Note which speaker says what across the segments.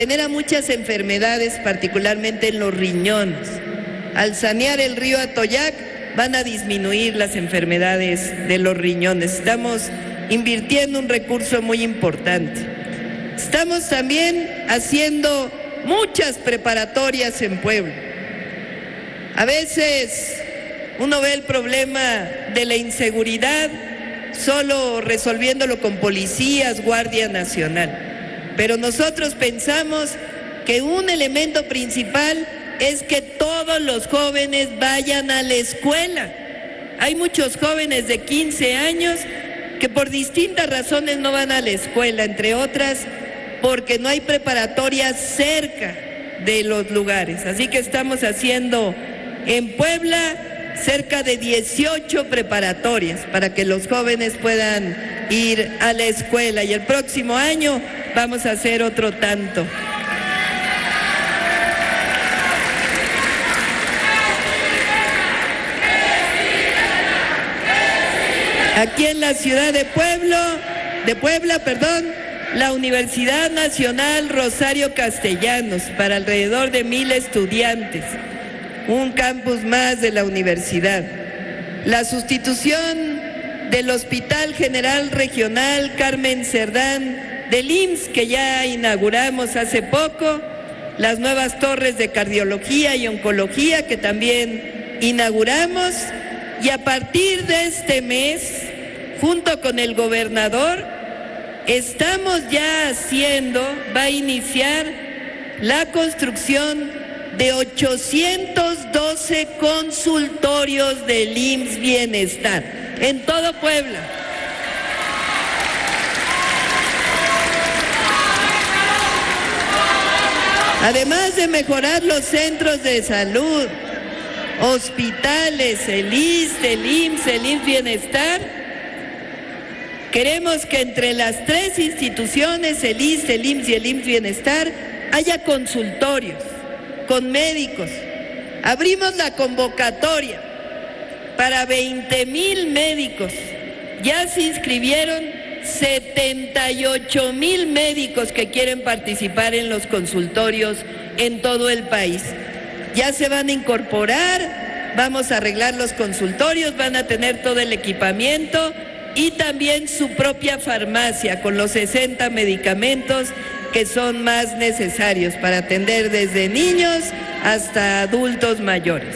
Speaker 1: genera muchas enfermedades, particularmente en los riñones. Al sanear el río Atoyac van a disminuir las enfermedades de los riñones. Estamos invirtiendo un recurso muy importante. Estamos también haciendo muchas preparatorias en Puebla. A veces uno ve el problema de la inseguridad solo resolviéndolo con policías, Guardia Nacional. Pero nosotros pensamos que un elemento principal es que todos los jóvenes vayan a la escuela. Hay muchos jóvenes de 15 años que por distintas razones no van a la escuela, entre otras porque no hay preparatorias cerca de los lugares. Así que estamos haciendo en Puebla cerca de 18 preparatorias para que los jóvenes puedan ir a la escuela, y el próximo año vamos a hacer otro tanto. Aquí en la ciudad de Puebla, la Universidad Nacional Rosario Castellanos, para alrededor de 1,000 estudiantes, un campus más de la universidad. La sustitución del Hospital General Regional Carmen Cerdán del IMSS, que ya inauguramos hace poco, las nuevas torres de cardiología y oncología, que también inauguramos, y a partir de este mes, junto con el gobernador, estamos ya va a iniciar la construcción de 812 consultorios del IMSS Bienestar en todo Puebla. Además de mejorar los centros de salud, hospitales, el ISSSTE, el IMSS Bienestar, queremos que entre las tres instituciones, el ISSSTE, el IMSS y el IMSS Bienestar, haya consultorios con médicos. Abrimos la convocatoria para 20,000 médicos. Ya se inscribieron 78,000 médicos que quieren participar en los consultorios en todo el país. Ya se van a incorporar, vamos a arreglar los consultorios, van a tener todo el equipamiento y también su propia farmacia con los 60 medicamentos que son más necesarios para atender desde niños hasta adultos mayores.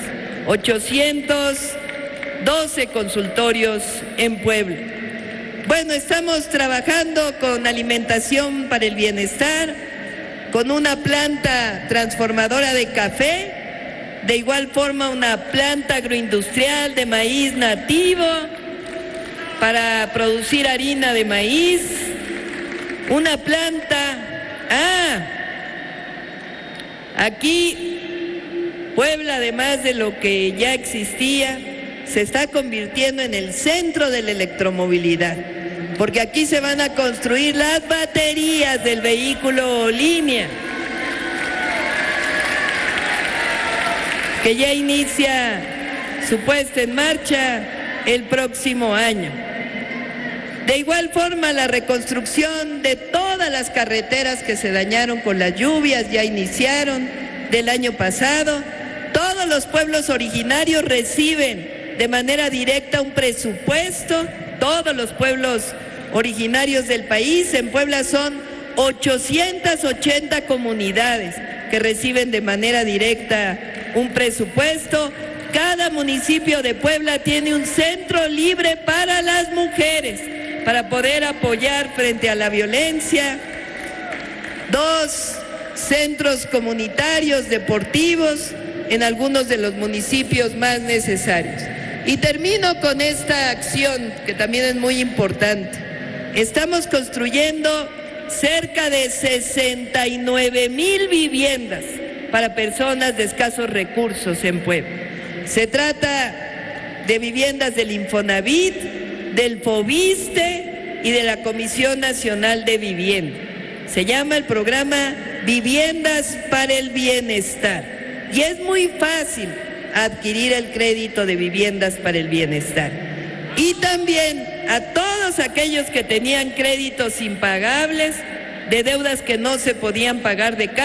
Speaker 1: 812 consultorios en Puebla. Bueno, estamos trabajando con alimentación para el bienestar, con una planta transformadora de café, de igual forma una planta agroindustrial de maíz nativo para producir harina de maíz, una planta... aquí Puebla, además de lo que ya existía, se está convirtiendo en el centro de la electromovilidad, porque aquí se van a construir las baterías del vehículo línea, que ya inicia su puesta en marcha el próximo año. De igual forma, la reconstrucción de todas las carreteras que se dañaron con las lluvias ya iniciaron del año pasado. Todos los pueblos originarios reciben de manera directa un presupuesto, todos los pueblos originarios del país. En Puebla son 880 comunidades que reciben de manera directa un presupuesto. Cada municipio de Puebla tiene un centro libre para las mujeres, para poder apoyar frente a la violencia, 2 centros comunitarios deportivos en algunos de los municipios más necesarios. Y termino con esta acción que también es muy importante. Estamos construyendo cerca de 69,000 viviendas para personas de escasos recursos en Puebla. Se trata de viviendas del Infonavit, del FOBISTE y de la Comisión Nacional de Vivienda. Se llama el programa Viviendas para el Bienestar. Y es muy fácil adquirir el crédito de Viviendas para el Bienestar. Y también a todos aquellos que tenían créditos impagables, de deudas que no se podían pagar de